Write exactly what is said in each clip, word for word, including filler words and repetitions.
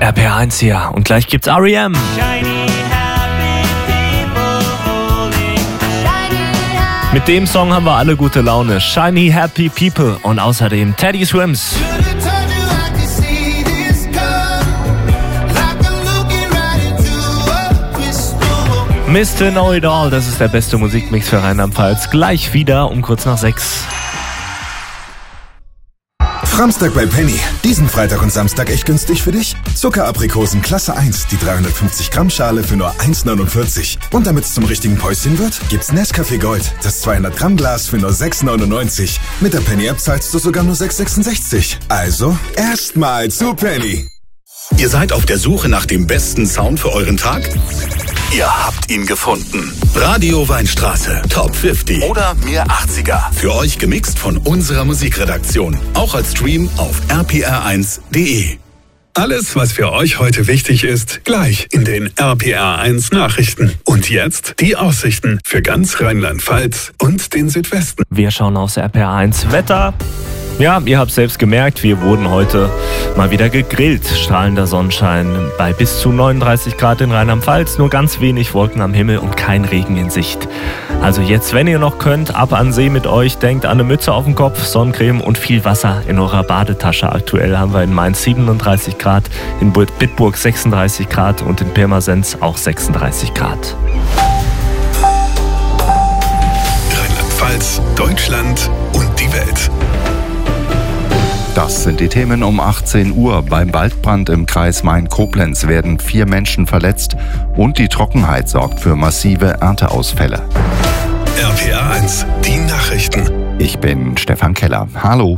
R P R eins hier und gleich gibt's R E M. Mit dem Song haben wir alle gute Laune. Shiny Happy People und außerdem Teddy Swims. Mister Know It All, das ist der beste Musikmix für Rheinland-Pfalz. Gleich wieder um kurz nach sechs. Framstag bei Penny. Diesen Freitag und Samstag echt günstig für dich? Zuckeraprikosen Klasse eins, die dreihundertfünfzig Gramm Schale für nur eins neunundvierzig. Und damit es zum richtigen Päuschen wird, gibt's Nescafé Gold, das zweihundert Gramm Glas für nur sechs neunundneunzig. Mit der Penny-App zahlst du sogar nur sechs sechsundsechzig. Also, erstmal zu Penny. Ihr seid auf der Suche nach dem besten Sound für euren Tag? Ihr habt ihn gefunden. Radio Weinstraße, Top fünfzig oder Mir achtziger. Für euch gemixt von unserer Musikredaktion. Auch als Stream auf r p r eins punkt d e. Alles, was für euch heute wichtig ist, gleich in den R P R eins Nachrichten. Und jetzt die Aussichten für ganz Rheinland-Pfalz und den Südwesten. Wir schauen aufs R P R eins Wetter. Ja, ihr habt selbst gemerkt, wir wurden heute mal wieder gegrillt. Strahlender Sonnenschein bei bis zu neununddreißig Grad in Rheinland-Pfalz, nur ganz wenig Wolken am Himmel und kein Regen in Sicht. Also jetzt, wenn ihr noch könnt, ab an See mit euch, denkt an eine Mütze auf dem Kopf, Sonnencreme und viel Wasser in eurer Badetasche. Aktuell haben wir in Mainz siebenunddreißig Grad, in Bitburg sechsunddreißig Grad und in Pirmasens auch sechsunddreißig Grad. Rheinland-Pfalz, Deutschland und die Welt. Das sind die Themen um achtzehn Uhr. Beim Waldbrand im Kreis Main-Koblenz werden vier Menschen verletzt und die Trockenheit sorgt für massive Ernteausfälle. R P R eins, die Nachrichten. Ich bin Stefan Keller. Hallo.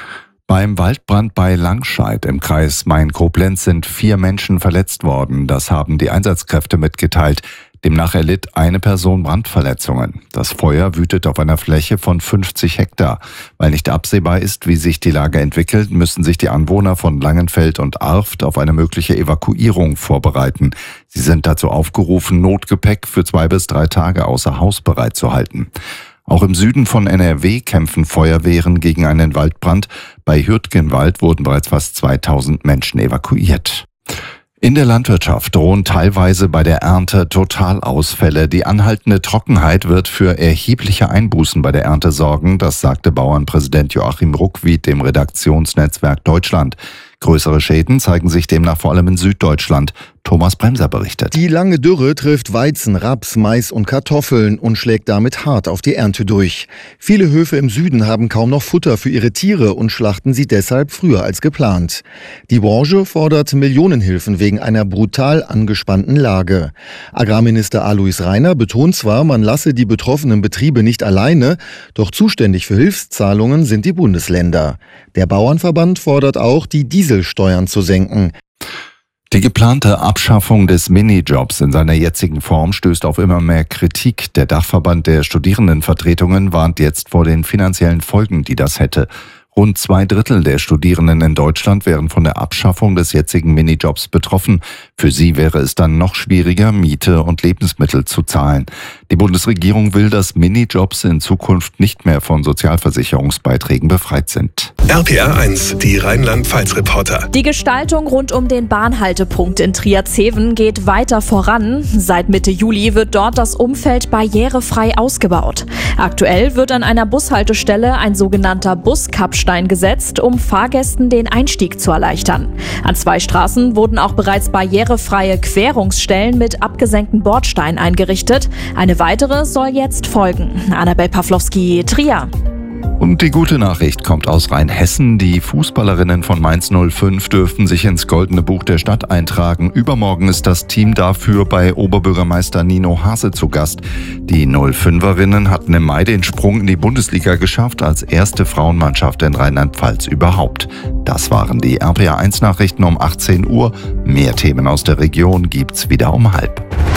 Beim Waldbrand bei Langscheid im Kreis Main-Koblenz sind vier Menschen verletzt worden. Das haben die Einsatzkräfte mitgeteilt. Demnach erlitt eine Person Brandverletzungen. Das Feuer wütet auf einer Fläche von fünfzig Hektar. Weil nicht absehbar ist, wie sich die Lage entwickelt, müssen sich die Anwohner von Langenfeld und Arft auf eine mögliche Evakuierung vorbereiten. Sie sind dazu aufgerufen, Notgepäck für zwei bis drei Tage außer Haus bereitzuhalten. Auch im Süden von N R W kämpfen Feuerwehren gegen einen Waldbrand. Bei Hürtgenwald wurden bereits fast zweitausend Menschen evakuiert. In der Landwirtschaft drohen teilweise bei der Ernte Totalausfälle. Die anhaltende Trockenheit wird für erhebliche Einbußen bei der Ernte sorgen, das sagte Bauernpräsident Joachim Ruckwied dem Redaktionsnetzwerk Deutschland. Größere Schäden zeigen sich demnach vor allem in Süddeutschland. Thomas Bremser berichtet. Die lange Dürre trifft Weizen, Raps, Mais und Kartoffeln und schlägt damit hart auf die Ernte durch. Viele Höfe im Süden haben kaum noch Futter für ihre Tiere und schlachten sie deshalb früher als geplant. Die Branche fordert Millionenhilfen wegen einer brutal angespannten Lage. Agrarminister Alois Rainer betont zwar, man lasse die betroffenen Betriebe nicht alleine, doch zuständig für Hilfszahlungen sind die Bundesländer. Der Bauernverband fordert auch, die Dieselsteuern zu senken. Die geplante Abschaffung des Minijobs in seiner jetzigen Form stößt auf immer mehr Kritik. Der Dachverband der Studierendenvertretungen warnt jetzt vor den finanziellen Folgen, die das hätte. Rund zwei Drittel der Studierenden in Deutschland wären von der Abschaffung des jetzigen Minijobs betroffen. Für sie wäre es dann noch schwieriger, Miete und Lebensmittel zu zahlen. Die Bundesregierung will, dass Minijobs in Zukunft nicht mehr von Sozialversicherungsbeiträgen befreit sind. R P R eins, die Rheinland-Pfalz-Reporter. Die Gestaltung rund um den Bahnhaltepunkt in Trier-Zeven geht weiter voran. Seit Mitte Juli wird dort das Umfeld barrierefrei ausgebaut. Aktuell wird an einer Bushaltestelle ein sogenannter Buskappstein gesetzt, um Fahrgästen den Einstieg zu erleichtern. An zwei Straßen wurden auch bereits barrierefreie Querungsstellen mit abgesenkten Bordsteinen eingerichtet. Eine weitere soll jetzt folgen. Annabel Pawlowski, Trier. Und die gute Nachricht kommt aus Rheinhessen. Die Fußballerinnen von Mainz null fünf dürften sich ins Goldene Buch der Stadt eintragen. Übermorgen ist das Team dafür bei Oberbürgermeister Nino Hase zu Gast. Die null fünferinnen hatten im Mai den Sprung in die Bundesliga geschafft, als erste Frauenmannschaft in Rheinland-Pfalz überhaupt. Das waren die R P R eins Nachrichten um achtzehn Uhr. Mehr Themen aus der Region gibt's wieder um halb.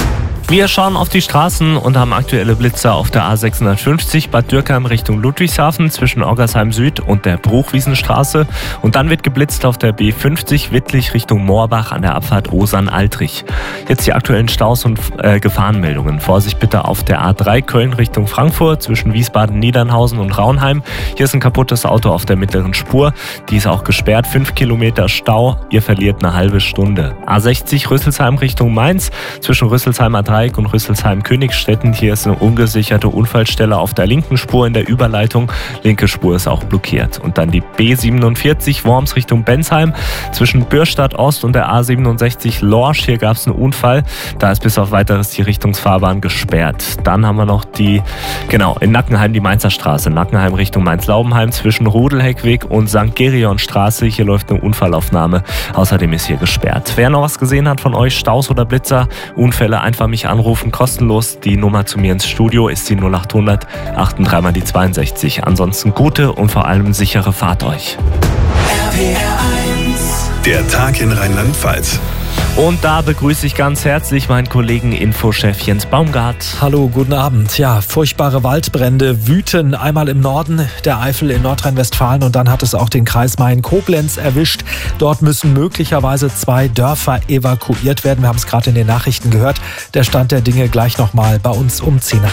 Wir schauen auf die Straßen und haben aktuelle Blitzer auf der A sechshundertfünfzig Bad Dürkheim Richtung Ludwigshafen zwischen Oggersheim Süd und der Bruchwiesenstraße. Und dann wird geblitzt auf der B fünfzig Wittlich Richtung Moorbach an der Abfahrt Osern-Altrich. Jetzt die aktuellen Staus und äh, Gefahrenmeldungen. Vorsicht bitte auf der A drei Köln Richtung Frankfurt zwischen Wiesbaden-Niedernhausen und Raunheim. Hier ist ein kaputtes Auto auf der mittleren Spur. Die ist auch gesperrt. Fünf Kilometer Stau. Ihr verliert eine halbe Stunde. A sechzig Rüsselsheim Richtung Mainz zwischen Rüsselsheimer Dreieck und Rüsselsheim-Königsstetten. Hier ist eine ungesicherte Unfallstelle auf der linken Spur in der Überleitung. Linke Spur ist auch blockiert. Und dann die B siebenundvierzig Worms Richtung Bensheim zwischen Bürstadt Ost und der A siebenundsechzig Lorsch. Hier gab es einen Unfall. Da ist bis auf weiteres die Richtungsfahrbahn gesperrt. Dann haben wir noch die, genau, in Nackenheim die Mainzer Straße. Nackenheim Richtung Mainz-Laubenheim zwischen Rudelheckweg und Sankt Gereon Straße. Hier läuft eine Unfallaufnahme. Außerdem ist hier gesperrt. Wer noch was gesehen hat von euch, Staus oder Blitzer, Unfälle, einfach mich anrufen, kostenlos. Die Nummer zu mir ins Studio ist die null achthundert dreiundachtzig mal die zweiundsechzig. Ansonsten gute und vor allem sichere Fahrt euch. R P R eins. Der Tag in Rheinland-Pfalz. Und da begrüße ich ganz herzlich meinen Kollegen Infochef Jens Baumgart. Hallo, guten Abend. Ja, furchtbare Waldbrände wüten einmal im Norden der Eifel in Nordrhein-Westfalen und dann hat es auch den Kreis Main-Koblenz erwischt. Dort müssen möglicherweise zwei Dörfer evakuiert werden. Wir haben es gerade in den Nachrichten gehört. Der Stand der Dinge gleich nochmal bei uns um zehn nach